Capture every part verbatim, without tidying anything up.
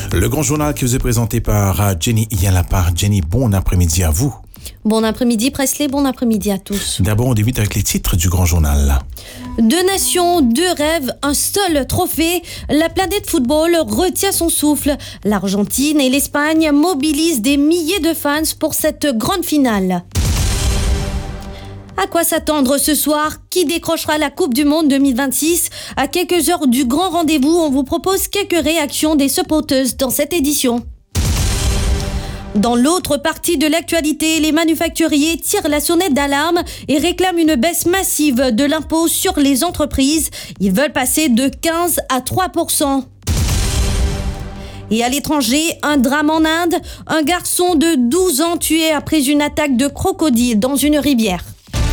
Le grand journal qui vous est présenté par Jenny Yalapar. Jenny, bon après-midi à vous. Bon après-midi Presley, bon après-midi à tous. D'abord, on débute avec les titres du grand journal. Deux nations, deux rêves, un seul trophée. La planète football retient son souffle. L'Argentine et l'Espagne mobilisent des milliers de fans pour cette grande finale. À quoi s'attendre ce soir? Qui décrochera la Coupe du Monde deux mille vingt-six? À quelques heures du grand rendez-vous, on vous propose quelques réactions des supporters dans cette édition. Dans l'autre partie de l'actualité, les manufacturiers tirent la sonnette d'alarme et réclament une baisse massive de l'impôt sur les entreprises. Ils veulent passer de quinze à trois pour cent. Et à l'étranger, un drame en Inde, un garçon de douze ans tué après une attaque de crocodile dans une rivière.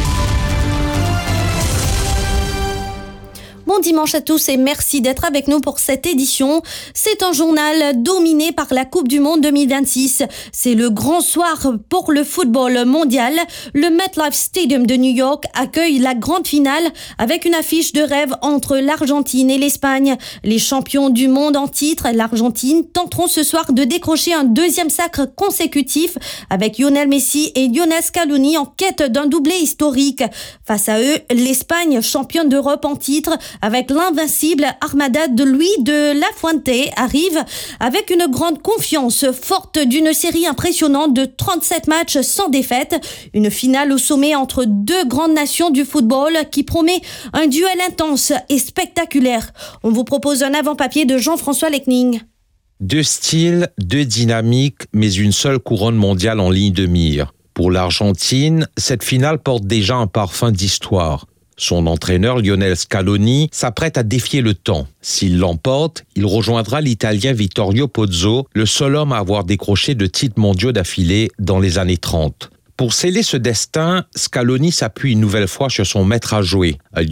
Bon dimanche à tous et merci d'être avec nous pour cette édition. C'est un journal dominé par la Coupe du Monde deux mille vingt-six. C'est le grand soir pour le football mondial. Le MetLife Stadium de New York accueille la grande finale avec une affiche de rêve entre l'Argentine et l'Espagne. Les champions du monde en titre, l'Argentine, tenteront ce soir de décrocher un deuxième sacre consécutif avec Lionel Messi et Lionel Scaloni en quête d'un doublé historique. Face à eux, l'Espagne, championne d'Europe en titre, avec l'invincible armada de Luis de la Fuente, arrive avec une grande confiance, forte d'une série impressionnante de trente-sept matchs sans défaite. Une finale au sommet entre deux grandes nations du football qui promet un duel intense et spectaculaire. On vous propose un avant-papier de Jean-François Lecning. Deux styles, deux dynamiques, mais une seule couronne mondiale en ligne de mire. Pour l'Argentine, cette finale porte déjà un parfum d'histoire. Son entraîneur Lionel Scaloni s'apprête à défier le temps. S'il l'emporte, il rejoindra l'Italien Vittorio Pozzo, le seul homme à avoir décroché de titres mondiaux d'affilée dans les années trente. Pour sceller ce destin, Scaloni s'appuie une nouvelle fois sur son maître à jouer,